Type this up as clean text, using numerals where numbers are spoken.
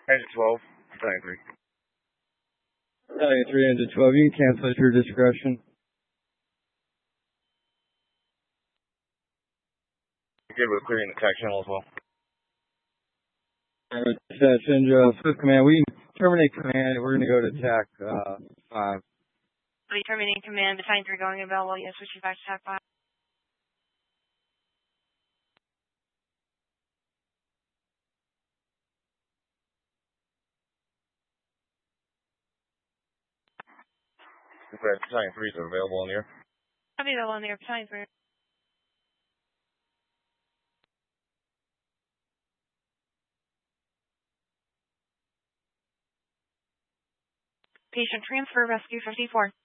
Engine 12, Battalion 3. Battalion 3, Engine 12, you can cancel at your discretion. Good with clearing the attack channel as well. Swift command, we terminate command. We're going to go to attack 5. We terminate command. Battalion 3 going available. Yes, switching back to attack 5. Battalion 3 is available on the air. I'll be available on the air. Battalion 3. Patient transfer, rescue 54.